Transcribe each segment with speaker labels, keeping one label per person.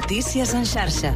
Speaker 1: Notícies en xarxa.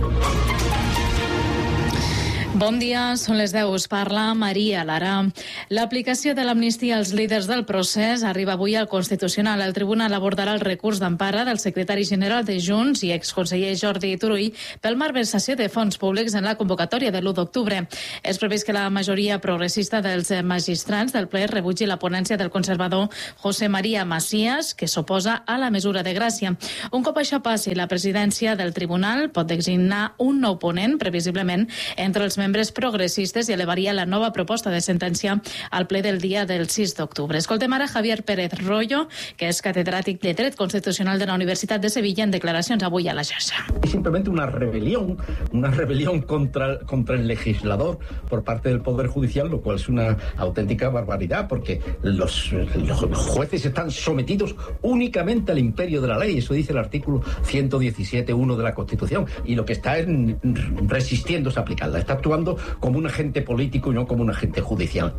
Speaker 2: Bon dia, són les 10. Us parla Maria Lara. L'aplicació de l'amnistia als líders del procés arriba avui al Constitucional. El tribunal abordarà el recurs d'empara del secretari general de Junts i exconseller Jordi Turull per malversació de fons públics en la convocatòria de l'1 d'octubre. És previst que la majoria progressista dels magistrats del ple rebutgi la ponència del conservador José María Macías, que s'oposa a la mesura de gràcia. Un cop això passi, la presidència del tribunal pot designar un nou ponent, previsiblement, entre els membres progressistes, i elevaria la nova proposta de sentència al ple del dia del 6 d'octubre. Escoltem ara Javier Pérez Royo, que és catedràtic de Dret Constitucional de la Universitat de Sevilla, en declaracions avui a la xarxa.
Speaker 3: Es simplemente una rebelión contra el legislador por parte del Poder Judicial, lo cual es una auténtica barbaridad, porque los jueces están sometidos únicamente al imperio de la ley. Eso dice el artículo 117.1 de la Constitución, y lo que está resistiendo es aplicarla. Está actuando como un agente político y no como un agente judicial.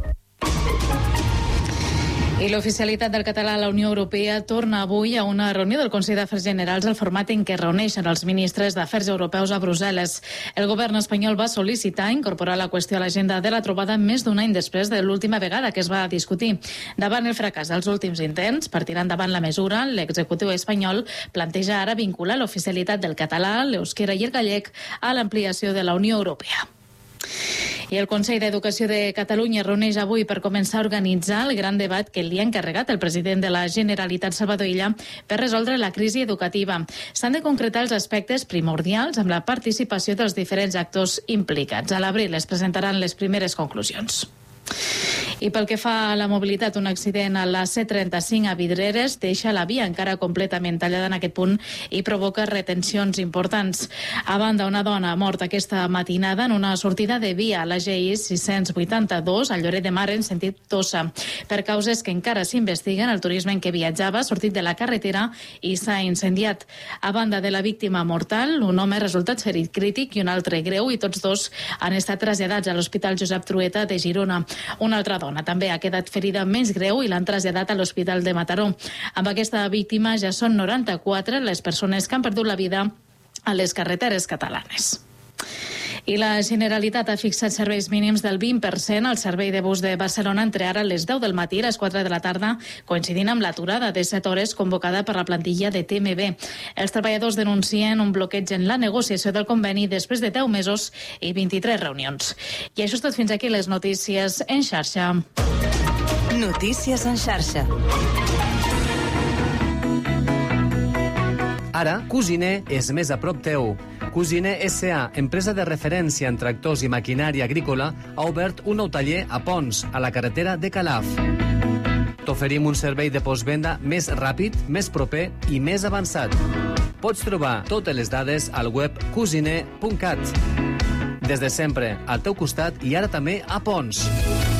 Speaker 2: I l'oficialitat del català a la Unió Europea torna avui a una reunió del Consell d'Afers Generals al format en què reuneixen els ministres d'Afers Europeus a Brussel·les. El govern espanyol va sol·licitar incorporar la qüestió a l'agenda de la trobada més d'un any després de l'última vegada que es va discutir. Davant el fracàs dels últims intents per tirar endavant la mesura, l'executiu espanyol planteja ara vincular l'oficialitat del català, l'euskera i el gallec a l'ampliació de la Unió Europea. I el Consell d'Educació de Catalunya reuneix avui per començar a organitzar el gran debat que li ha encarregat el president de la Generalitat, Salvador Illa, per resoldre la crisi educativa. S'han de concretar els aspectes primordials amb la participació dels diferents actors implicats. A l'abril es presentaran les primeres conclusions. I pel que fa a la mobilitat, un accident a la C35 a Vidreres deixa la via encara completament tallada en aquest punt i provoca retencions importants. A banda, una dona ha mort aquesta matinada en una sortida de via a la GI 682 a Lloret de Mar en sentit Tossa. Per causes que encara s'investiguen, el turisme en què viatjava ha sortit de la carretera i s'ha incendiat. A banda de la víctima mortal, un home ha resultat ferit crític i un altre greu, i tots dos han estat traslladats a l'Hospital Josep Trueta de Girona. Una altra dona també ha quedat ferida més greu i l'han traslladat a l'Hospital de Mataró. Amb aquesta víctima ja són 94 les persones que han perdut la vida a les carreteres catalanes. I la Generalitat ha fixat serveis mínims del 20% al servei de bus de Barcelona entre ara les 10 del matí i les 4 de la tarda, coincidint amb l'aturada de 7 hores convocada per la plantilla de TMB. Els treballadors denuncien un bloqueig en la negociació del conveni després de 10 mesos i 23 reunions. I això és tot, fins aquí les notícies en xarxa.
Speaker 1: Notícies en xarxa.
Speaker 4: Ara, Cusiner és més a prop teu. Cusiner S.A., empresa de referència en tractors i maquinària agrícola, ha obert un nou taller a Pons, a la carretera de Calaf. T'oferim un servei de postvenda més ràpid, més proper i més avançat. Pots trobar totes les dades al web cusiner.cat. Des de sempre, al teu costat i ara també a Pons.